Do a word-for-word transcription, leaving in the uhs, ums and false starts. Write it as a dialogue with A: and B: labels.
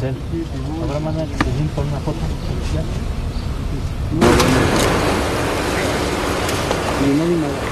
A: Marcel. ¿Habrá manera que te den por una foto policial?
B: No, no, no.